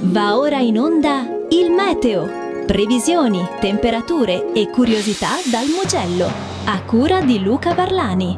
Va ora in onda il meteo. Previsioni, temperature e curiosità dal Mugello. A cura di Luca Barlani.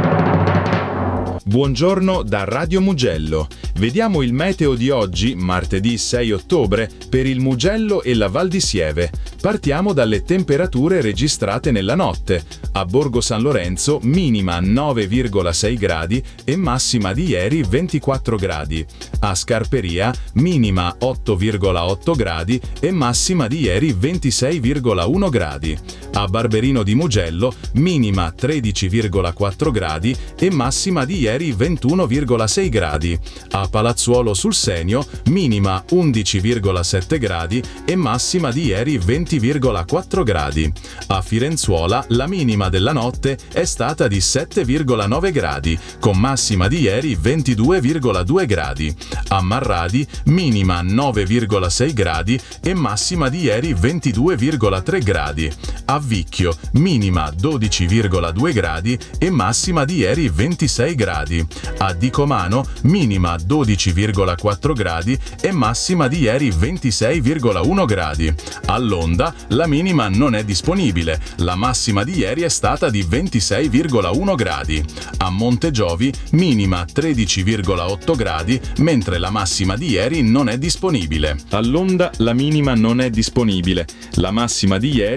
Buongiorno da Radio Mugello. Vediamo il meteo di oggi, martedì 6 ottobre, per il Mugello e la Val di Sieve. Partiamo dalle temperature registrate nella notte. A Borgo San Lorenzo minima 9,6 gradi e massima di ieri 24 gradi. A Scarperia minima 8,8 gradi e massima di ieri 26,1 gradi. A Barberino di Mugello minima 13,4 gradi e massima di ieri 21,6 gradi. A Palazzuolo sul Senio minima 11,7 gradi e massima di ieri 20,4 gradi. A Firenzuola la minima della notte è stata di 7,9 gradi, con massima di ieri 22,2 gradi. A Marradi minima 9,6 gradi e massima di ieri 22,3 gradi. A Vicchio minima 12,2 gradi e massima di ieri 26 gradi. A Dicomano minima 12,4 gradi e massima di ieri 26,1 gradi. A Londa la minima non è disponibile, la massima di ieri è stata di 26,1 gradi. A Montegiovi minima 13,8 gradi, mentre la massima di ieri non è disponibile. A Londa la minima non è disponibile, la massima di ieri